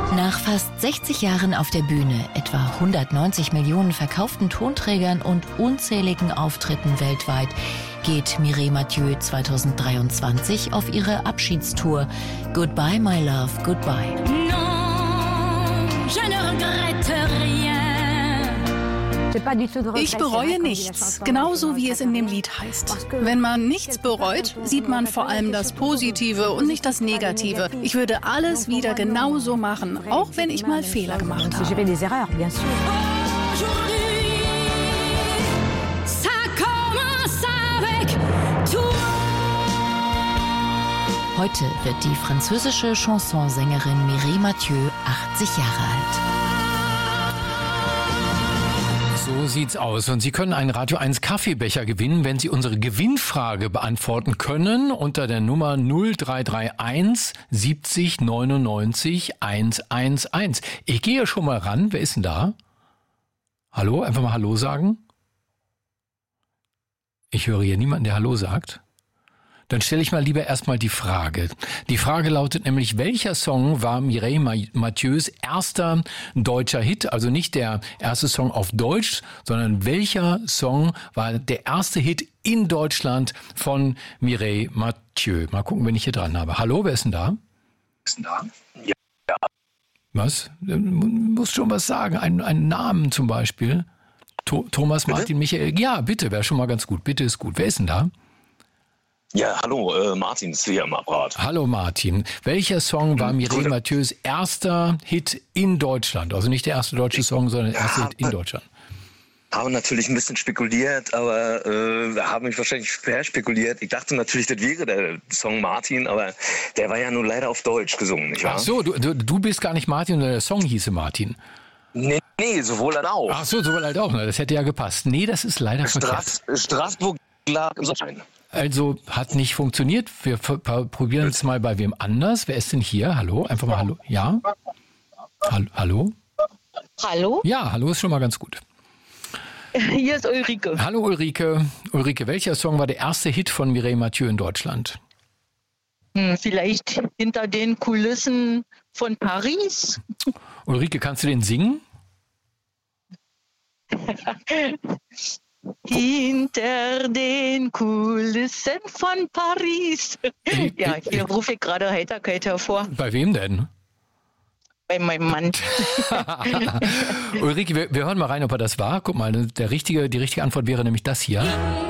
Nach fast 60 Jahren auf der Bühne, etwa 190 Millionen verkauften Tonträgern und unzähligen Auftritten weltweit, geht Mireille Mathieu 2023 auf ihre Abschiedstour. Goodbye, my love, goodbye. Non, je ne regrette rien. Ich bereue nichts, genauso wie es in dem Lied heißt. Wenn man nichts bereut, sieht man vor allem das Positive und nicht das Negative. Ich würde alles wieder genauso machen, auch wenn ich mal Fehler gemacht habe. Aujourd'hui, ça commence avec toi. Heute wird die französische Chansonsängerin Mireille Mathieu 80 Jahre alt. So sieht's aus. Und Sie können einen Radio 1 Kaffeebecher gewinnen, wenn Sie unsere Gewinnfrage beantworten können unter der Nummer 0331 70 99 111. Ich gehe schon mal ran. Wer ist denn da? Hallo? Einfach mal Hallo sagen. Ich höre hier niemanden, der Hallo sagt. Dann stelle ich mal lieber erstmal die Frage. Die Frage lautet nämlich, welcher Song war Mireille Mathieus erster deutscher Hit? Also nicht der erste Song auf Deutsch, sondern welcher Song war der erste Hit in Deutschland von Mireille Mathieu? Mal gucken, wen ich hier dran habe. Hallo, wer ist denn da? Ja. Was? Du musst schon was sagen. Einen Namen zum Beispiel. Thomas, bitte? Martin, Michael. Ja, bitte, wäre schon mal ganz gut. Bitte ist gut. Wer ist denn da? Ja, hallo, Martin ist hier am Apparat. Hallo Martin. Welcher Song war Mireille Mathieus erster Hit in Deutschland? Also nicht der erste deutsche Song, sondern der erste Hit in Deutschland. Habe natürlich ein bisschen spekuliert, aber habe mich wahrscheinlich verspekuliert. Ich dachte natürlich, das wäre der Song Martin, aber der war ja nur leider auf Deutsch gesungen, nicht wahr? Ach so, du bist gar nicht Martin, sondern der Song hieße Martin. Nee, sowohl als auch. Ach so, sowohl als auch. Das hätte ja gepasst. Nee, das ist leider verkehrt. Straßburg lag im Sonnenschein. Also hat nicht funktioniert. Wir probieren es mal bei wem anders. Wer ist denn hier? Hallo? Einfach mal Hallo. Ja? Hallo? Hallo? Ja, Hallo ist schon mal ganz gut. Hier ist Ulrike. Hallo Ulrike. Ulrike, welcher Song war der erste Hit von Mireille Mathieu in Deutschland? Vielleicht hinter den Kulissen von Paris. Ulrike, kannst du den singen? Hinter den Kulissen von Paris. Ja, hier rufe ich gerade Heiterkeit hervor. Bei wem denn? Bei meinem Mann. Ulrike, wir hören mal rein, ob er das war. Guck mal, die richtige Antwort wäre nämlich das hier.